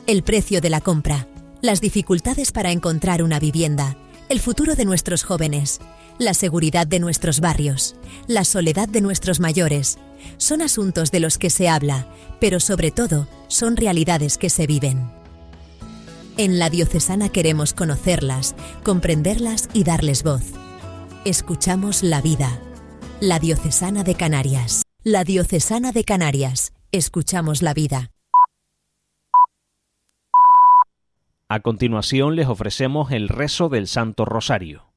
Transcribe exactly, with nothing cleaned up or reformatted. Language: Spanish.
el precio de la compra, las dificultades para encontrar una vivienda, el futuro de nuestros jóvenes, la seguridad de nuestros barrios, la soledad de nuestros mayores, son asuntos de los que se habla, pero sobre todo son realidades que se viven. En La Diocesana queremos conocerlas, comprenderlas y darles voz. Escuchamos la vida. La Diocesana de Canarias. La Diocesana de Canarias. Escuchamos la vida. A continuación les ofrecemos el rezo del Santo Rosario.